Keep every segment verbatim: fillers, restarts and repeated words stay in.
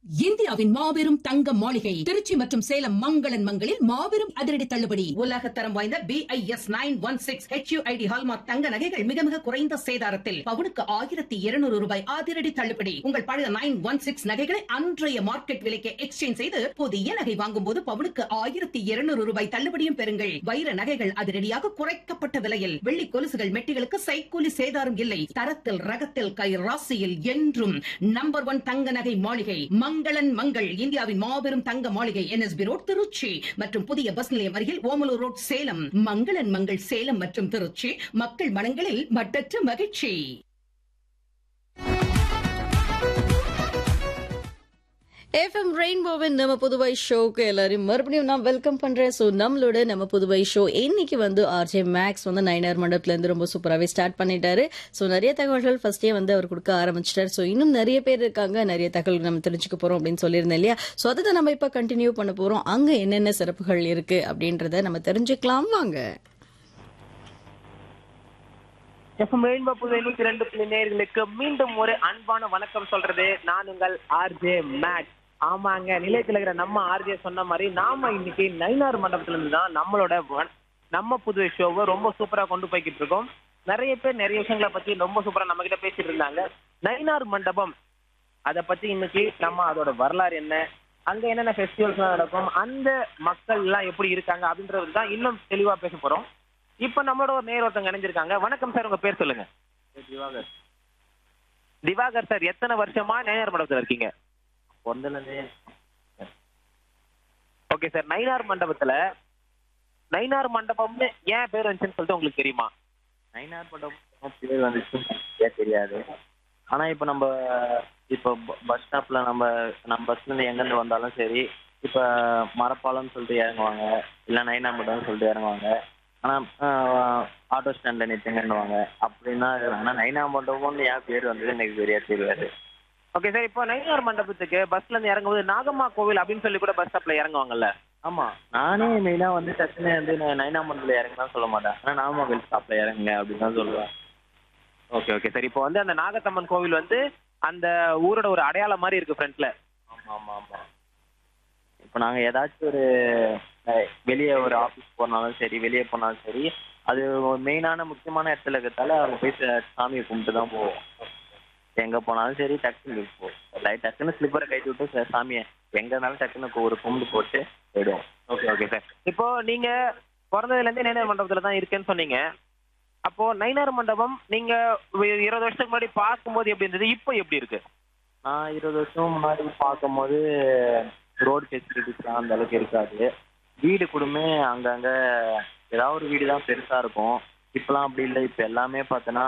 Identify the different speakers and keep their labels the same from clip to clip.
Speaker 1: இந்தியாவின் மாபெரும் தங்க மாளிகை திருச்சி மற்றும் சேலம் மங்களன் மங்களில் மாபெரும் அதிரடி தள்ளுபடி. உலக தரம் வாய்ந்த B I S nine one six H you I D hallmark தங்க நகைகள் மிக மிக குறைந்த சேதாரத்தில் பவுனுக்கு ஆயிரத்தி இருநூறு ரூபாய் அதிரடி தள்ளுபடி. உங்கள் பழைய நைன் ஒன் சிக்ஸ் நகைகளை அன்றைய மார்க்கெட் விலைக்கு எக்ஸ்சேஞ்ச் செய்து புதிய நகை வாங்கும் போது பவுனுக்கு ஆயிரத்தி இருநூறு ரூபாய் தள்ளுபடியும் பெறுங்கள். வைர நகைகள் அதிரடியாக குறைக்கப்பட்ட விலையில், வெள்ளி கொலுசுகள் மெட்டிகளுக்கு சைக்கூலி சேதாரம் இல்லை. தரத்தில் ரகத்தில் கை ராசியில் என்றும் நம்பர் ஒன் தங்க நகை மாளிகை மங்களன் மங்கள். இந்தியாவின் மாபெரும் தங்க மாளிகை N S B road Trichy மற்றும் புதிய பஸ் நிலையம் அருகில் ஓமலூர் ரோட் சேலம். மங்களன் மங்கள் சேலம் மற்றும் திருச்சி, மக்கள் மனங்களில் மட்டற்ற மகிழ்ச்சி.
Speaker 2: எஃப்எம் ரெயின்போவின் நம்ம புதுவை ஷோக்கு எல்லாரையும் மறுபடியும் நான் வெல்கம் பண்றேன். ஸோ நம்மளோட நம்ம புதுவை ஷோ இன்னைக்கு வந்து ஆர்ஜே மேக்ஸ் வந்து நயினார் மண்டபத்துல இருந்து ரொம்ப சூப்பராகவே ஸ்டார்ட் பண்ணிட்டாரு. ஸோ நிறைய தகவல்கள் ஃபர்ஸ்டே வந்து அவர் கொடுக்க ஆரம்பிச்சிட்டாரு. ஸோ இன்னும் நிறைய பேர் இருக்காங்க, நிறைய தகவல் நம்ம தெரிஞ்சுக்க போறோம் அப்படின்னு சொல்லியிருந்தேன் இல்லையா? ஸோ அதை நம்ம இப்ப கண்டினியூ பண்ண போறோம். அங்க என்னென்ன சிறப்புகள் இருக்கு அப்படின்றத நம்ம தெரிஞ்சுக்கலாம் வாங்க.
Speaker 3: எஃப்எம் ரெயின்போ புதுவை நூத்தி ரெண்டு புள்ளி நேயர்களுக்கு மீண்டும் ஒரு அன்பான வணக்கம் சொல்றது நான் உங்கள் ஆர்ஜே மேக்ஸ். ஆமாங்க, நிலையத்தில் இருக்கிற நம்ம ஆர்ஜே சொன்ன மாதிரி நாம இன்னைக்கு நயினார் மண்டபத்துல இருந்து தான் நம்மளோட வ- நம்ம புதுவை ஷோவை ரொம்ப சூப்பரா கொண்டு போய்கிட்டு இருக்கோம். நிறைய பேர் நிறைய விஷயங்களை பத்தி ரொம்ப சூப்பரா நம்ம கிட்ட பேசிட்டு இருந்தாங்க. நயினார் மண்டபம் அதை பத்தி இன்னைக்கு நம்ம அதோட வரலாறு என்ன, அங்க என்னென்ன ஃபெஸ்டிவல்ஸ் நடக்கும், அந்த மக்கள் எல்லாம் எப்படி இருக்காங்க அப்படின்றது தான் இன்னும் தெளிவா பேச போறோம். இப்ப நம்மளோட ஒரு நேர் ஒருத்தவங்க இணைஞ்சிருக்காங்க. வணக்கம் சார், உங்க பேர் சொல்லுங்க. திவாகர். திவாகர் சார், எத்தனை வருஷமா நயினார் மண்டபத்துல இருக்கீங்க? ஓகே சார், நயினார் மண்டபத்துல நயினார் மண்டபம்னு ஏன் பேர் வந்துச்சுன்னு சொல்லிட்டு உங்களுக்கு தெரியுமா?
Speaker 4: நயினார் மண்டபம் பேர் வந்துச்சு தெரியாது. ஆனா இப்ப நம்ம இப்போ பஸ் ஸ்டாப்ல நம்ம நம்ம பஸ்ல இருந்து எங்க இருந்து வந்தாலும் சரி, இப்ப மரப்பாலம்னு சொல்லிட்டு இறங்குவாங்க, இல்ல நயினார் மண்டபம்னு சொல்லிட்டு இறங்குவாங்க. ஆனா ஆட்டோ ஸ்டாண்ட்ல நிறுத்துங்கன்னுவாங்க. அப்படின்னா ஆனா நயினார் மண்டபம்னு ஏன் பேர் வந்தது எனக்கு சரியா தெரியாது.
Speaker 3: ஓகே சார், இப்போ நயினார் மண்டபத்துக்கு பஸ்ல இருந்து இறங்கும்போது நாகம்மா கோவில் அப்படின்னு சொல்லி கூட பஸ் ஸ்டாப்ல இறங்குவாங்கல்ல?
Speaker 4: ஆமா, நானே மெயினா வந்து டக்குன்னு வந்து நான் நயினார் மண்டபத்துல இறங்குதான் சொல்ல மாட்டேன். ஆனா நாமக்கல் ஸ்டாப்ல இறங்குங்க அப்படின்னு தான் சொல்லுவேன்.
Speaker 3: ஓகே ஓகே சார், இப்போ வந்து அந்த நாகத்தம்மன் கோவில் வந்து அந்த ஊரோட ஒரு அடையாளம் மாதிரி இருக்கு ஃப்ரண்ட்ல.
Speaker 4: ஆமா ஆமா ஆமா. இப்போ நாங்க ஏதாச்சும் ஒரு அஹ், வெளியே ஒரு ஆஃபீஸ் போனாலும் சரி, வெளியே போனாலும் சரி, அது ஒரு மெயினான முக்கியமான இடத்துல இருக்கிறதால அவங்க போய் ச- சாமியை கும்பிட்டு தான் போவோம். எங்க போனாலும் சரி டக்குன்னு போவோம். லைட் டக்குன்னு ஸ்லிப்பரை கட்டி விட்டு ச- சாமியை எங்க இருந்தாலும் டக்குன்னு ஒரு கும்பிட்டு போட்டு போயிடுவோம்.
Speaker 3: ஓகே ஓகே சார், இப்போ நீங்க பிறந்ததுல இருந்தே நயினார் மண்டபத்துல தான் இருக்கேன்னு சொன்னீங்க. அப்போ நயினார் மண்டபம் நீங்க ஒரு இருபது வருஷத்துக்கு முன்னாடி பார்க்கும்போது எப்படி இருந்தது, இப்போ எப்படி இருக்கு?
Speaker 4: நான் இருபது வருஷம் முன்னாடி பார்க்கும்போது ரோடு ஃபெசிலிட்டிஸ்லாம் அந்த அளவுக்கு இருக்காது. வீடு கூடமே அங்கங்க ஏதாவது ஒரு வீடு தான் பெருசா இருக்கும். இப்பெல்லாம் அப்படி இல்லை. இப்போ எல்லாமே பார்த்தோன்னா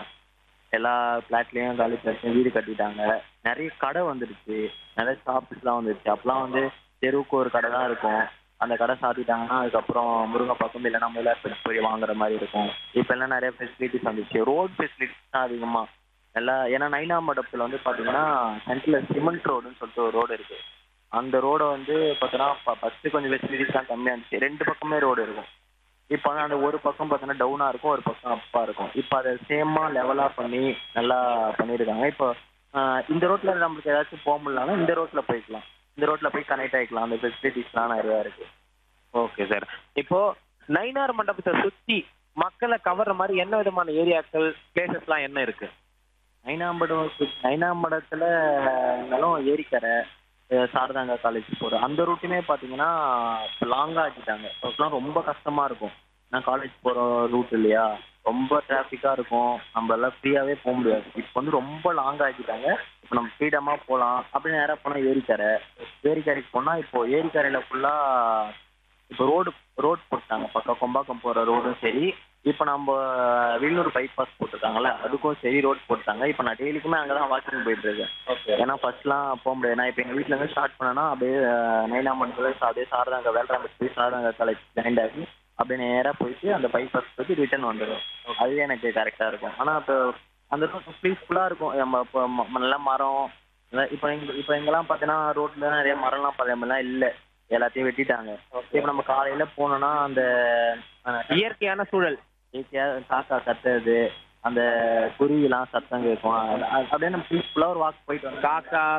Speaker 4: எல்லா ஃப்ளாட்லேயும் காலி ஃப்ளாட்லையும் வீடு கட்டிட்டாங்க. நிறைய கடை வந்துடுச்சு, நிறைய ஷாப்ஸ்லாம் வந்துடுச்சு. அப்பெல்லாம் வந்து தெருவுக்கு ஒரு கடை தான் இருக்கும். அந்த கடை சாத்திட்டாங்கன்னா அதுக்கப்புறம் முருங்கைப்பாக்கம் இல்லைன்னா மயிலாடுதுறை போய் வாங்குற மாதிரி இருக்கும். இப்போ எல்லாம் நிறைய ஃபெசிலிட்டிஸ் வந்துச்சு. ரோடு ஃபெசிலிட்டிஸ் தான் அதிகமாக எல்லா. ஏன்னா நயினார் மண்டபத்தில் வந்து பார்த்தீங்கன்னா சென்ட்ரல் சிமெண்ட் ரோடுன்னு சொல்லிட்டு ஒரு ரோடு இருக்குது. அந்த ரோடை வந்து பார்த்தோன்னா ஃபஸ்ட்டு கொஞ்சம் ஃபெசிலிட்டிஸ்லாம் கம்மியாக இருந்துச்சு. ரெண்டு பக்கமே ரோடு இருக்கும். இப்போ வந்து அந்த ஒரு பக்கம் பார்த்தோன்னா டவுனாக இருக்கும், ஒரு பக்கம் அப்பாக இருக்கும். இப்போ அதை சேமாக லெவலாக பண்ணி நல்லா பண்ணியிருக்காங்க. இப்போ ஆஹ், இந்த ரோட்டில் நம்மளுக்கு ஏதாச்சும் போக முடியலன்னா இந்த ரோட்டில் போய்க்கலாம், இந்த ரோட்டில் போய் கனெக்ட் ஆகிக்கலாம். அந்த ஃபெசிலிட்டிஸ்லாம் நிறையா இருக்குது.
Speaker 3: ஓகே சார், இப்போ நயினார் மண்டபத்தை சுத்தி மக்களை கவர்ற மாதிரி என்ன விதமான ஏரியாக்கள் பிளேசஸ்லாம் என்ன இருக்கு?
Speaker 4: நயினார் மண்டபம் நயினார் மண்டபத்தில் இருந்தாலும் ஏரிக்கரை, அஹ் சாரதாங்கா காலேஜ் போகிற அந்த ரூட்டுமே பார்த்தீங்கன்னா இப்போ லாங்காக ஆக்கிட்டாங்க. அப்போலாம் ரொம்ப கஷ்டமாக இருக்கும். நான் காலேஜ் போகிற ரூட் இல்லையா, ரொம்ப டிராஃபிக்காக இருக்கும். நம்மளால ஃப்ரீயாகவே போக முடியாது. இப்போ வந்து ரொம்ப லாங்காக ஆக்கிட்டாங்க. இப்போ நம்ம ஃப்ரீடமாக போகலாம். அப்படி நேராக போனால் ஏரிக்கரை, ஏரிக்கரைக்கு போனால் இப்போ ஏரிக்கரையில் ஃபுல்லாக இப்போ ரோடு ரோட் போட்டாங்க. பக்கம் கொம்பாக்கம் போகிற ரோடும் சரி, இப்போ நம்ம வில்லூர் பைபாஸ் போட்டிருக்காங்கல்ல அதுக்கும் சரி ரோட் போட்டாங்க. இப்போ நான் டெய்லிக்குமே அங்கே தான் வாக்கிங் போயிட்டு இருக்கேன்.
Speaker 3: ஓகே
Speaker 4: ஏன்னா ஃபர்ஸ்ட்லாம் போக முடியாது. நான் இப்போ எங்கள் வீட்டிலேருந்து ஸ்டார்ட் பண்ணேன்னா அப்படியே அஹ், நயினார் மண்டபத்தில் அப்படியே சாரதாங்க வேல்ராம்பேட் போய் சாரதாங்க காலேஜ் ஜாயின் ஆகி அப்படியே நேராக போயிட்டு அந்த பைபாஸ் போயிட்டு ரிட்டர்ன் வந்துடும். அதுவே எனக்கு கரெக்டாக இருக்கும். ஆனால் இப்போ அந்த ரோட் பீஸ்ஃபுல்லாக இருக்கும். நம்ம இப்போ ம- நல்ல மரம் அதான் இப்போ எங்க இப்போ எங்கெல்லாம் பார்த்தீங்கன்னா ரோட்டில் நிறைய மரம்லாம் பழையமெல்லாம் இல்லை, எல்லாத்தையும் வெட்டிட்டாங்க. இப்போ நம்ம காலையில் போனோம்னா அந்த அஹ்,
Speaker 3: இயற்கையான சூழல்,
Speaker 4: இயற்கையாக காக்கா கத்துறது, அந்த குருவிலாம் சத்தம் கேட்கும். அது- அப்படியே நம்ம பீஸ்ஃபுல்லாக ஒரு வாக் போயிட்டு வந்தோம்.
Speaker 3: காக்கா